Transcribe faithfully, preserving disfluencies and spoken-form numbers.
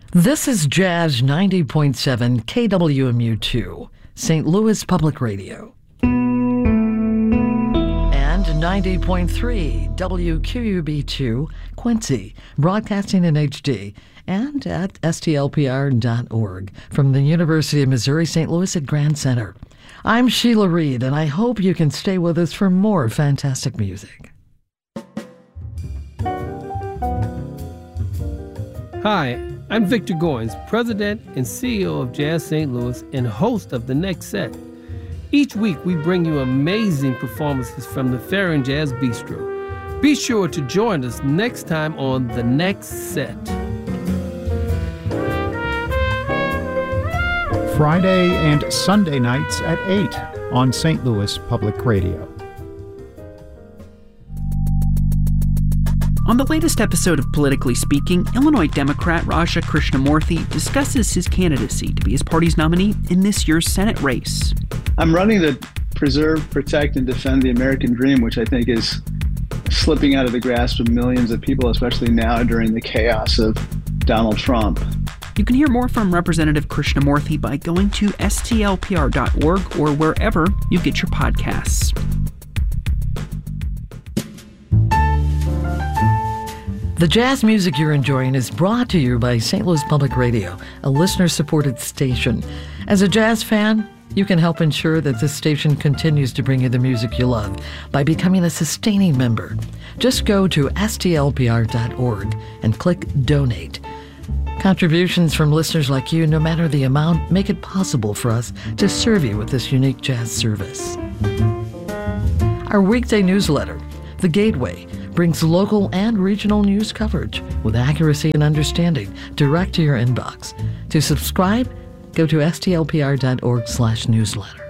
This is Jazz ninety point seven K W M U two, Saint Louis Public Radio. And ninety point three W Q U B two, Quincy, broadcasting in H D, and at S T L P R dot org from the University of Missouri Saint Louis at Grand Center. I'm Sheila Reed, and I hope you can stay with us for more fantastic music. Hi, I'm Victor Goins, President and C E O of Jazz Saint Louis and host of The Next Set. Each week, we bring you amazing performances from the Farron Jazz Bistro. Be sure to join us next time on The Next Set. Friday and Sunday nights at eight on Saint Louis Public Radio. On the latest episode of Politically Speaking, Illinois Democrat Raja Krishnamoorthi discusses his candidacy to be his party's nominee in this year's Senate race. I'm running to preserve, protect, and defend the American dream, which I think is slipping out of the grasp of millions of people, especially now during the chaos of Donald Trump. You can hear more from Representative Krishnamoorthi by going to S T L P R dot org or wherever you get your podcasts. The jazz music you're enjoying is brought to you by Saint Louis Public Radio, a listener-supported station. As a jazz fan, you can help ensure that this station continues to bring you the music you love by becoming a sustaining member. Just go to S T L P R dot org and click Donate. Contributions from listeners like you, no matter the amount, make it possible for us to serve you with this unique jazz service. Our weekday newsletter, The Gateway, brings local and regional news coverage with accuracy and understanding direct to your inbox. To subscribe, go to S T L P R dot org slash newsletter.